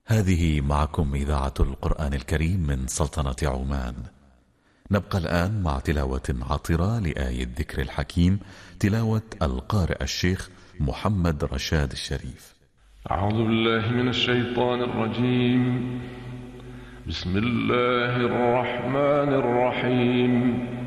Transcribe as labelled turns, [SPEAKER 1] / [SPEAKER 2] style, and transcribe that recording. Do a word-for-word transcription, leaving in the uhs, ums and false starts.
[SPEAKER 1] هذه معكم إذاعة القرآن الكريم من سلطنة عمان. نبقى الآن مع تلاوة عطرة لآية الذكر الحكيم، تلاوة القارئ الشيخ محمد رشاد الشريف.
[SPEAKER 2] أعوذ بالله من الشيطان الرجيم. بسم الله الرحمن الرحيم.